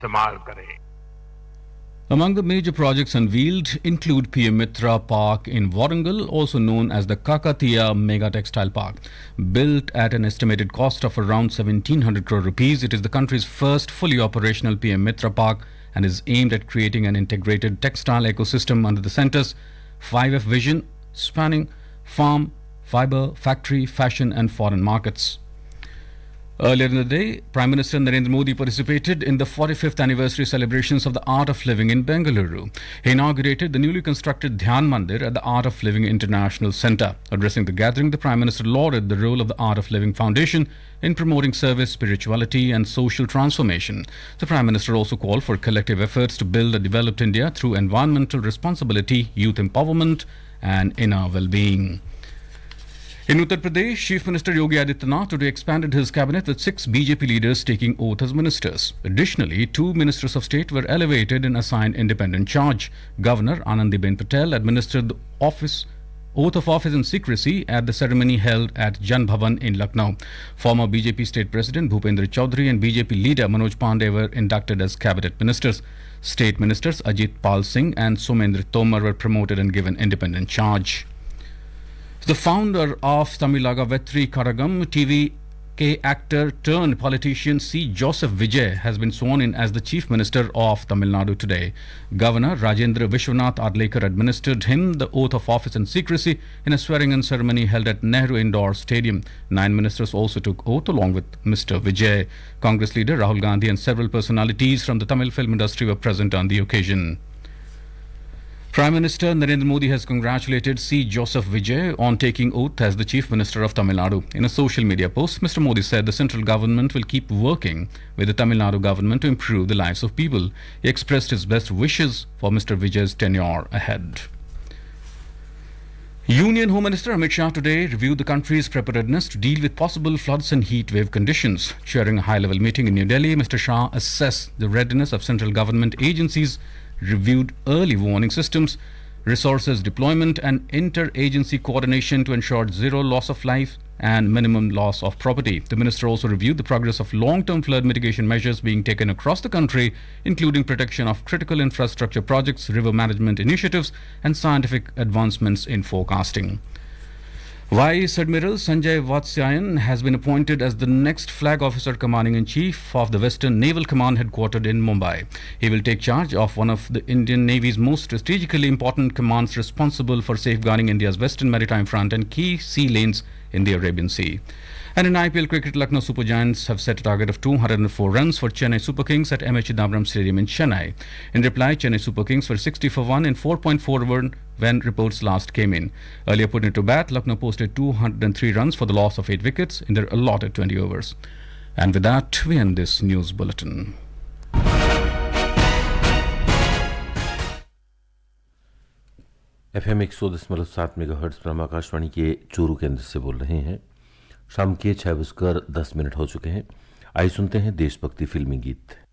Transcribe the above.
इस्तेमाल करें। Among the major projects unveiled include PM Mitra Park in Warangal, also known as the Kakatiya Mega Textile Park. Built at an estimated cost of around 1700 crore rupees, it is the country's first fully operational PM Mitra Park and is aimed at creating an integrated textile ecosystem under the centre's 5F vision, spanning farm, fiber, factory, fashion and foreign markets. Earlier in the day, Prime Minister Narendra Modi participated in the 45th anniversary celebrations of the Art of Living in Bengaluru. He inaugurated the newly constructed Dhyan Mandir at the Art of Living International Centre. Addressing the gathering, the Prime Minister lauded the role of the Art of Living Foundation in promoting service, spirituality and social transformation. The Prime Minister also called for collective efforts to build a developed India through environmental responsibility, youth empowerment and inner well-being. In Uttar Pradesh, Chief Minister Yogi Adityanath today expanded his cabinet with 6 BJP leaders taking oath as ministers. Additionally, 2 ministers of state were elevated and assigned independent charge. Governor Anandiben Patel administered the oath of office in secrecy at the ceremony held at Jan Bhavan in Lucknow. Former BJP State President Bhupendra Chaudhary and BJP leader Manoj Pandey were inducted as cabinet ministers. State ministers Ajit Pal Singh and Somendra Tomar were promoted and given independent charge. The founder of Tamilaga Vetri Karagam, TV actor turned politician C. Joseph Vijay has been sworn in as the Chief Minister of Tamil Nadu today. Governor Rajendra Vishwanath Adlekar administered him the oath of office in secrecy in a swearing-in ceremony held at Nehru Indoor Stadium. 9 ministers also took oath along with Mr. Vijay. Congress leader Rahul Gandhi and several personalities from the Tamil film industry were present on the occasion. Prime Minister Narendra Modi has congratulated C. Joseph Vijay on taking oath as the Chief Minister of Tamil Nadu. In a social media post, Mr. Modi said the central government will keep working with the Tamil Nadu government to improve the lives of people. He expressed his best wishes for Mr. Vijay's tenure ahead. Union Home Minister Amit Shah today reviewed the country's preparedness to deal with possible floods and heat wave conditions. Chairing a high-level meeting in New Delhi, Mr. Shah assessed the readiness of central government agencies, reviewed early warning systems, resources deployment and inter-agency coordination to ensure zero loss of life and minimum loss of property. The minister also reviewed the progress of long-term flood mitigation measures being taken across the country, including protection of critical infrastructure projects, river management initiatives and scientific advancements in forecasting. Vice Admiral Sanjay Vatsyayan has been appointed as the next Flag Officer Commanding-in-Chief of the Western Naval Command headquartered in Mumbai. He will take charge of one of the Indian Navy's most strategically important commands responsible for safeguarding India's western maritime front and key sea lanes in the Arabian Sea. And in IPL cricket, Lucknow Super Giants have set a target of 204 runs for Chennai Super Kings at M.H. Chidambaram Stadium in Chennai. In reply, Chennai Super Kings were 60 for 1 in 4.4 over when reports last came in. Earlier put into bat, Lucknow posted 203 runs for the loss of 8 wickets in their allotted 20 overs. And with that, we end this news bulletin. FM 100.7 megahertz पर हम आकाशवाणी के चूरू केंद्र से बोल रहे हैं। शाम के 6:10 हो चुके हैं। आइए सुनते हैं देशभक्ति फिल्मी गीत।